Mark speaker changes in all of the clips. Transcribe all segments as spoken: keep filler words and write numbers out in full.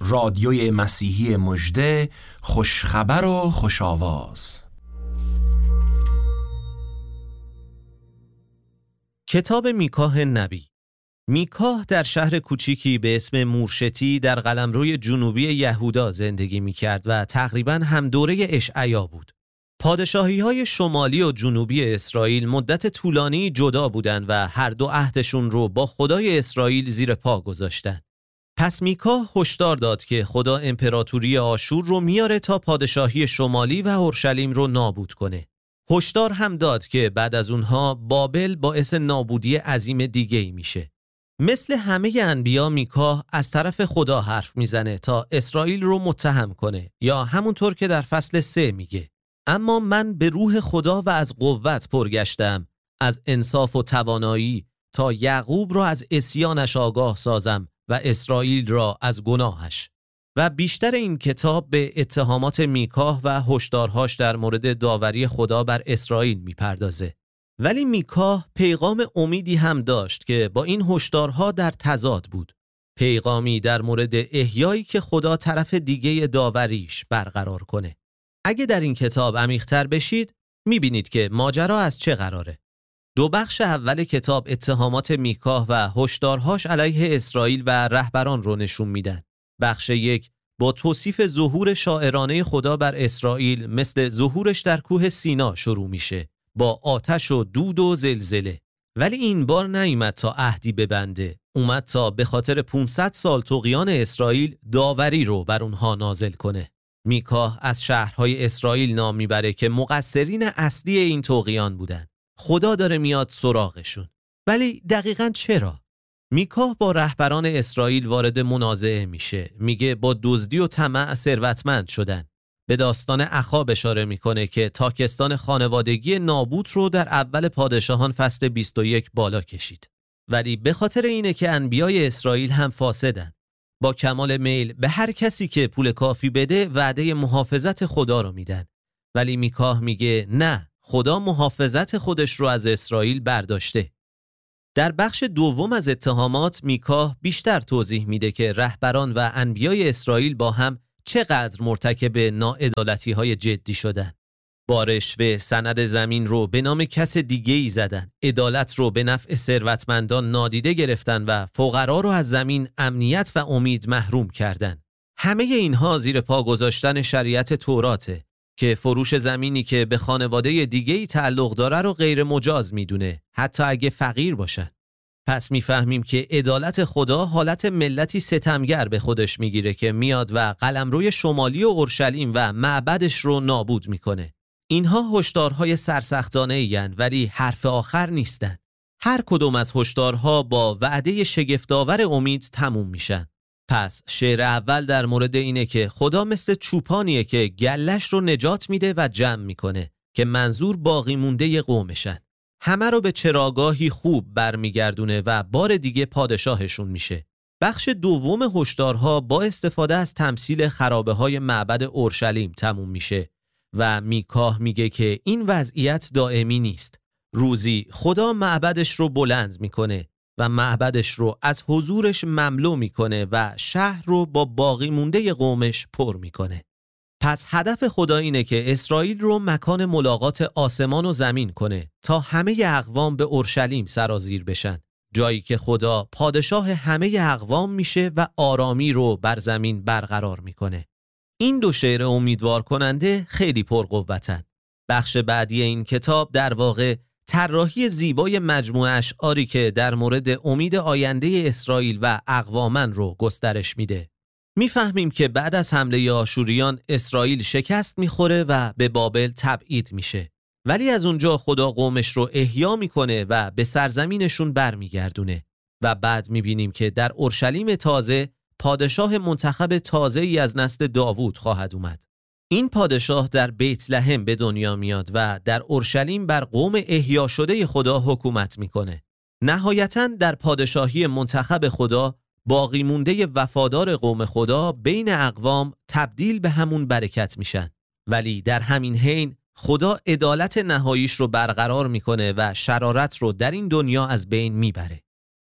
Speaker 1: رادیوی مسیحی مژده، خوشخبر و خوش آواز.
Speaker 2: کتاب میکاه نبی. میکاه در شهر کوچیکی به اسم مورشتی در قلمروی جنوبی یهودا زندگی میکرد و تقریباً هم دوره اشعیا بود. پادشاهی‌های شمالی و جنوبی اسرائیل مدت طولانی جدا بودند و هر دو عهدشون رو با خدای اسرائیل زیر پا گذاشتن. پس میکاه هشدار داد که خدا امپراتوری آشور رو میاره تا پادشاهی شمالی و اورشلیم رو نابود کنه. هشدار هم داد که بعد از اونها بابل باعث نابودی عظیم دیگه‌ای میشه. مثل همه انبیا میکاه از طرف خدا حرف میزنه تا اسرائیل رو متهم کنه، یا همونطور که در فصل سه میگه: اما من به روح خدا و از قوت پرگشتم، از انصاف و توانایی، تا یعقوب را از عصیانش آگاه سازم و اسرائیل را از گناهش. و بیشتر این کتاب به اتهامات میکاه و هشدارهاش در مورد داوری خدا بر اسرائیل میپردازه. ولی میکاه پیغام امیدی هم داشت که با این هشدارها در تضاد بود. پیغامی در مورد احیایی که خدا طرف دیگه داوریش برقرار کنه. اگه در این کتاب عمیق‌تر بشید میبینید که ماجرا از چه قراره. دو بخش اول کتاب اتهامات میکاه و هشدارهاش علیه اسرائیل و رهبران رو نشون میدن. بخش یک با توصیف ظهور شاعرانه خدا بر اسرائیل مثل ظهورش در کوه سینا شروع میشه، با آتش و دود و زلزله. ولی این بار نیامد تا عهدی ببنده، اومد تا به خاطر پانصد سال طغیان اسرائیل داوری رو بر اونها نازل کنه. میکاه از شهرهای اسرائیل نام میبره که مقصرین اصلی این طغیان بودن. خدا داره میاد سراغشون. ولی دقیقاً چرا؟ میکاه با رهبران اسرائیل وارد منازعه میشه. میگه با دزدی و طمع ثروتمند شدن. به داستان اخاب اشاره میکنه که تاکستان خانوادگی نابوت رو در اول پادشاهان فصل بیست و یک بالا کشید. ولی به خاطر اینه که انبیای اسرائیل هم فاسدن. با کمال میل به هر کسی که پول کافی بده وعده محافظت خدا رو میدن. ولی میکاه میگه نه، خدا محافظت خودش رو از اسرائیل برداشته. در بخش دوم از اتهامات میکاه بیشتر توضیح میده که رهبران و انبیای اسرائیل با هم چقدر مرتکب ناعدالتی‌های جدی شدن. بارش و سند زمین رو به نام کس دیگه‌ای زدن. عدالت رو به نفع ثروتمندان نادیده گرفتن و فقرا رو از زمین، امنیت و امید محروم کردن. همه اینها زیر پا گذاشتن شریعت توراته که فروش زمینی که به خانواده دیگه‌ای تعلق داره رو غیر مجاز میدونه، حتی اگه فقیر باشن. پس میفهمیم که عدالت خدا حالت ملتی ستمگر به خودش میگیره که میاد و قلمروی شمالی و اورشلیم و معبدش رو نابود میکنه. اینها هشدارهای سرسختانه این، ولی حرف آخر نیستن. هر کدوم از هشدارها با وعده شگفت‌آور امید تموم میشن. پس شعر اول در مورد اینه که خدا مثل چوپانیه که گلش رو نجات میده و جمع میکنه که منظور باقی مونده قومشن. همه رو به چراگاهی خوب برمیگردونه و بار دیگه پادشاهشون میشه. بخش دوم هشدارها با استفاده از تمثیل خرابه های معبد اورشلیم تموم میشه و میکاه میگه که این وضعیت دائمی نیست. روزی خدا معبدش رو بلند میکنه و معبدش رو از حضورش مملو میکنه و شهر رو با باقی مونده قومش پر میکنه. پس هدف خدا اینه که اسرائیل رو مکان ملاقات آسمان و زمین کنه تا همه اقوام به اورشلیم سرازیر بشن، جایی که خدا پادشاه همه اقوام میشه و آرامی رو بر زمین برقرار میکنه. این دو شعر امیدوار کننده خیلی پرقوتن. بخش بعدی این کتاب در واقع طراحی زیبای مجموعه اشعاری که در مورد امید آینده اسرائیل و اقوامن رو گسترش میده. میفهمیم که بعد از حمله آشوریان اسرائیل شکست میخوره و به بابل تبعید میشه. ولی از اونجا خدا قومش رو احیا میکنه و به سرزمینشون برمیگردونه و بعد میبینیم که در اورشلیم تازه پادشاه منتخب تازه‌ای از نسل داوود خواهد اومد. این پادشاه در بیت لحم به دنیا میاد و در اورشلیم بر قوم احیا شده خدا حکومت میکنه. نهایتاً در پادشاهی منتخب خدا باقی مونده وفادار قوم خدا بین اقوام تبدیل به همون برکت میشن. ولی در همین حین خدا عدالت نهاییش رو برقرار میکنه و شرارت رو در این دنیا از بین میبره.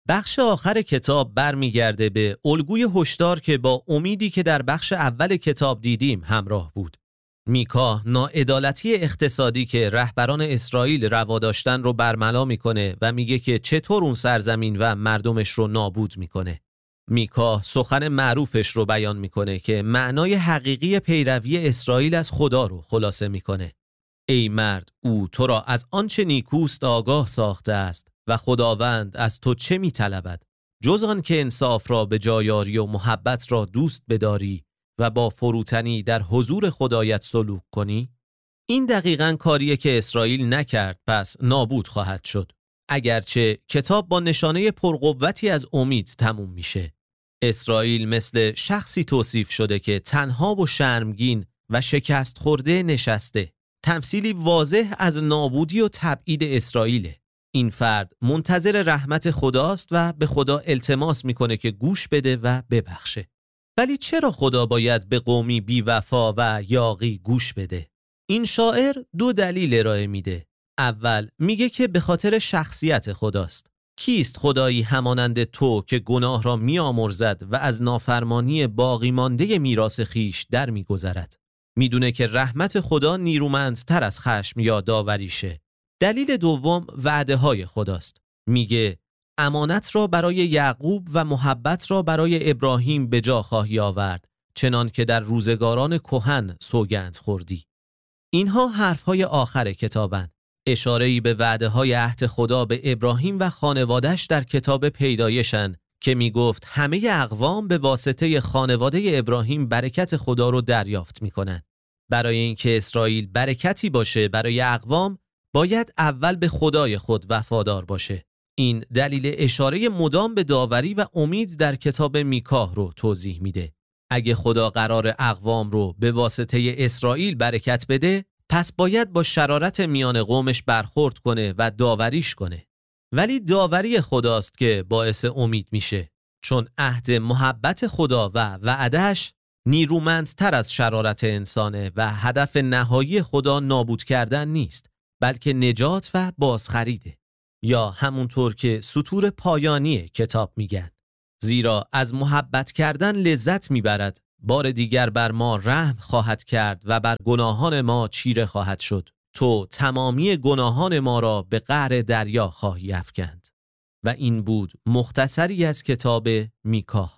Speaker 2: بخش آخر کتاب برمیگرده به الگوی هشدار که با امیدی که در بخش اول کتاب دیدیم همراه بود. میکا ناعدالتی اقتصادی که رهبران اسرائیل روا داشتن رو برملا میکنه و میگه که چطور اون سرزمین و مردمش رو نابود میکنه. میکا سخن معروفش رو بیان میکنه که معنای حقیقی پیروی اسرائیل از خدا رو خلاصه میکنه. ای مرد، او تو را از آنچه نیکوست آگاه ساخته است و خداوند از تو چه میطلبد جز آن که انصاف را به جای آری و محبت را دوست بداری و با فروتنی در حضور خدایت سلوک کنی؟ این دقیقاً کاریه که اسرائیل نکرد، پس نابود خواهد شد. اگرچه کتاب با نشانه پرقوتی از امید تموم میشه. اسرائیل مثل شخصی توصیف شده که تنها و شرمگین و شکست خورده نشسته. تمثیلی واضح از نابودی و تبعید اسرائیله. این فرد منتظر رحمت خداست و به خدا التماس میکنه که گوش بده و ببخشه. ولی چرا خدا باید به قومی بی‌وفا و یاغی گوش بده؟ این شاعر دو دلیل ارائه میده. اول میگه که به خاطر شخصیت خداست. کیست خدایی همانند تو که گناه را میامرزد و از نافرمانی باقی مانده میراث خیش در میگذرد؟ میدونه که رحمت خدا نیرومندتر از خشم یا داوریشه. دلیل دوم وعده های خداست. میگه امانت را برای یعقوب و محبت را برای ابراهیم به جا خواهی آورد، چنان که در روزگاران کهن سوگند خوردی. اینها حرفهای آخر کتابن. اشاره‌ای به وعده های عهد خدا به ابراهیم و خانواده‌اش در کتاب پیدایشن که میگفت همه اقوام به واسطه خانواده ابراهیم برکت خدا رو دریافت میکنن. برای اینکه اسرائیل برکتی باشه برای اقوام، باید اول به خدای خود وفادار باشه. این دلیل اشاره مدام به داوری و امید در کتاب میکا رو توضیح میده. اگه خدا قرار اقوام رو به واسطه اسرائیل برکت بده، پس باید با شرارت میان قومش برخورد کنه و داوریش کنه. ولی داوری خداست که باعث امید میشه، چون عهد محبت خدا و وعدهش نیرومندتر از شرارت انسانه و هدف نهایی خدا نابود کردن نیست، بلکه نجات و بازخریده، یا همونطور که سطور پایانی کتاب میگن. زیرا از محبت کردن لذت میبرد، بار دیگر بر ما رحم خواهد کرد و بر گناهان ما چیره خواهد شد. تو تمامی گناهان ما را به قعر دریا خواهی افکند. و این بود مختصری از کتاب میکا.